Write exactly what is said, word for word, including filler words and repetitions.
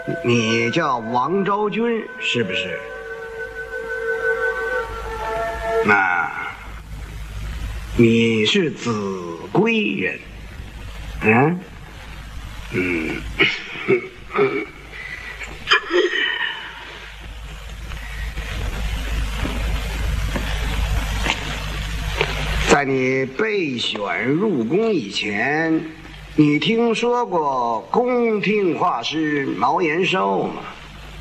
你叫王昭君是不是？那你是秭归人？嗯嗯嗯。在你被选入宫以前，你听说过宫廷画师毛延寿吗？